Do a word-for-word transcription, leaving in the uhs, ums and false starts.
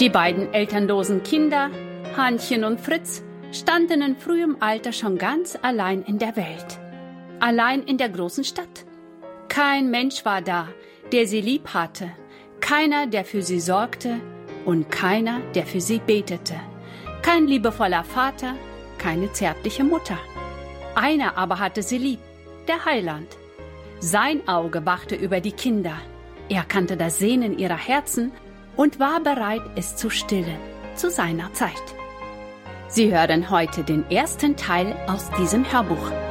Die beiden elternlosen Kinder, Hannchen und Fritz, standen in frühem Alter schon ganz allein in der Welt. Allein in der großen Stadt. Kein Mensch war da, der sie lieb hatte. Keiner, der für sie sorgte und keiner, der für sie betete. Kein liebevoller Vater, keine zärtliche Mutter. Einer aber hatte sie lieb, der Heiland. Sein Auge wachte über die Kinder. Er kannte das Sehnen ihrer Herzen und war bereit, es zu stillen, zu seiner Zeit. Sie hören heute den ersten Teil aus diesem Hörbuch.